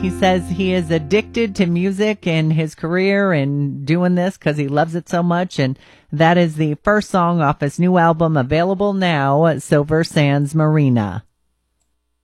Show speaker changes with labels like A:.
A: He says he is addicted to music and his career and doing this because he loves it so much. And that is the first song off his new album, available now, Silver Sands Marina.